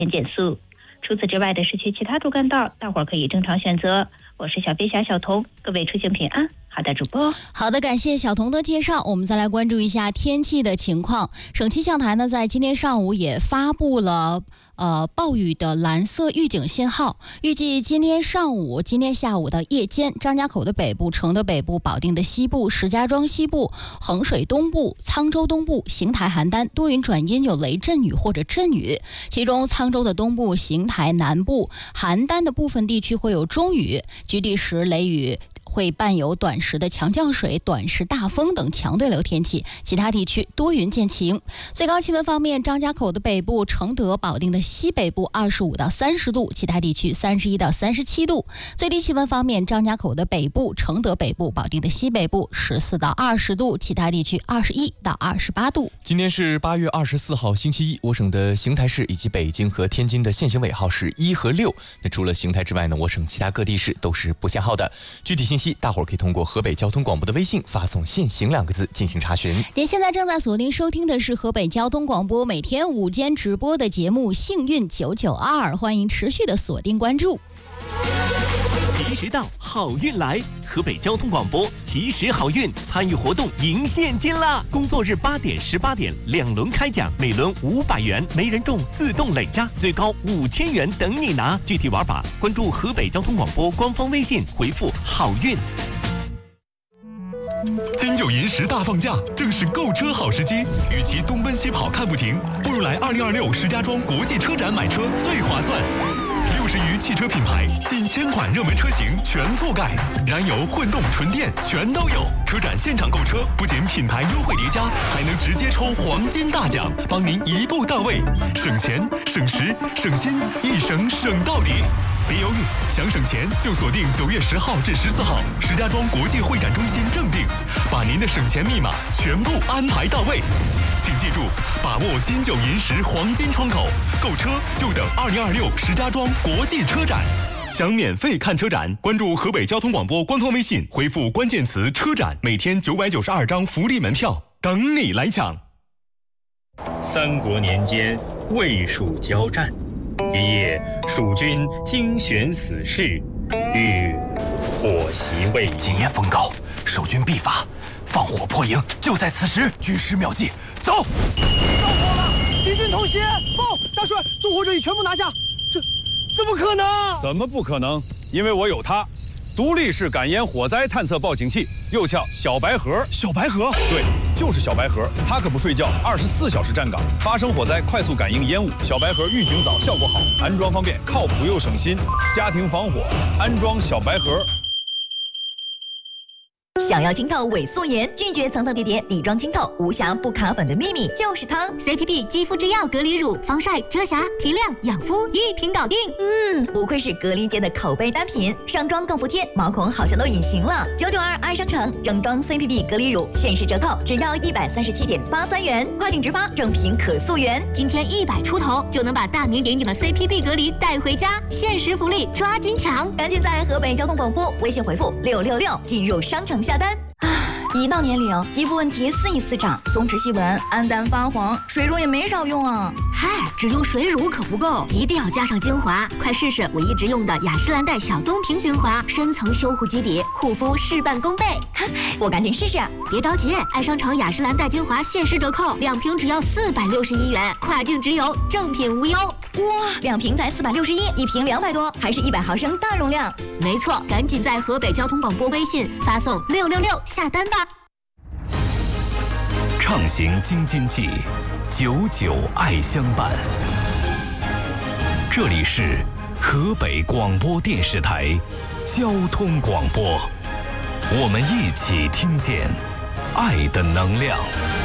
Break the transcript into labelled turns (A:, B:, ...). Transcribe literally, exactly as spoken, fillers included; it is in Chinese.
A: 减速。除此之外的市区其他主干道，大伙儿可以正常选择。我是小飞侠小童，各位出行平安。好的，主播。
B: 好的，感谢小童的介绍。我们再来关注一下天气的情况。省气象台呢，在今天上午也发布了呃暴雨的蓝色预警信号。预计今天上午、今天下午到夜间，张家口的北部、承德北部、保定的西部、石家庄西部、衡水东部、沧州东部、邢台、邯郸多云转阴，有雷阵雨或者阵雨。其中沧州的东部、邢台南部、邯郸的部分地区会有中雨，局地时雷雨。会伴有短时的强降水、短时大风等强对流天气，其他地区多云见晴。最高气温方面，张家口的北部、承德、保定的西北部二十五到三十度，其他地区三十一到三十七度。最低气温方面，张家口的北部、承德北部、保定的西北部十四到二十度，其他地区二十一到二十八度。
C: 今天是八月二十四号星期一，我省的邢台市以及北京和天津的限行尾号是一和六。那除了邢台之外呢，我省其他各地市都是不限号的。具体信息大伙儿可以通过河北交通广播的微信发送限行两个字进行查询。
B: 您现在正在锁定收听的是河北交通广播每天午间直播的节目幸运九九二，欢迎持续的锁定关注。
D: 及时到，好运来！河北交通广播及时好运参与活动赢现金啦！工作日八点、十八点两轮开奖，每轮五百元，没人中自动累加，最高五千元等你拿。具体玩法关注河北交通广播官方微信，回复好运。
E: 金九银十大放假，正是购车好时机。与其东奔西跑看不停，不如来二零二六石家庄国际车展买车最划算。六十余汽车品牌，近千款热门车型全覆盖，燃油、混动、纯电全都有。车展现场购车，不仅品牌优惠叠加，还能直接抽黄金大奖，帮您一步到位，省钱、省时、省心，一省省到底。别犹豫，想省钱就锁定九月十号至十四号石家庄国际会展中心正定，把您的省钱密码全部安排到位。请记住，把握金九银十黄金窗口，购车就等二零二六石家庄国际车展。想免费看车展，关注河北交通广播官方微信，回复关键词车展，每天九百九十二张福利门票等你来抢。
F: 三国年间，魏蜀交战，一夜蜀军精选死士，欲火袭魏营。
G: 今夜风高，守军必发，放火破营，就在此时。军师妙计，走！
H: 着火了，敌军偷袭！报，大帅，纵火者已全部拿下。这怎么可能？
I: 怎么不可能？因为我有它，独立式感烟火灾探测报警器，又叫小白盒。
H: 小白盒？
I: 对，就是小白盒，它可不睡觉，二十四小时站岗，发生火灾快速感应烟雾。小白盒预警早，效果好，安装方便，靠谱又省心。家庭防火，安装小白盒。
J: 想要清透伪素颜，拒绝层层叠叠底妆清透，无瑕不卡粉的秘密就是它
K: C P P 肌肤之钥隔离乳，防晒、遮瑕、提亮、养肤一瓶搞定。
J: 嗯，不愧是隔离界的口碑单品，上妆更服帖，毛孔好像都隐形了。九九二爱商城正装 C P P 隔离乳限时折扣，只要一百三十七点八三元，跨境直发，正品可溯源。
K: 今天一百出头就能把大名鼎鼎的 C P P 隔离带回家，限时福利抓紧抢！
J: 赶紧在河北交通广播微信回复六六六进入商城下单。一到年龄，肌肤问题肆意滋长，松弛细纹、暗淡发黄，水乳也没少用啊。
K: 嗨，只用水乳可不够，一定要加上精华。快试试我一直用的雅诗兰黛小棕瓶精华，深层修护基底，护肤事半功倍。
J: 我赶紧试试。
K: 别着急，爱商城雅诗兰黛精华限时折扣，两瓶只要四百六十一元，跨境直邮，正品无忧。
J: 哇，两瓶才四百六十一，一瓶两百多，还是一百毫升大容量。
K: 没错，赶紧在河北交通广播微信发送六六六下单吧。
E: 畅行京津冀，久久爱相伴。这里是河北广播电视台交通广播，我们一起听见爱的能量。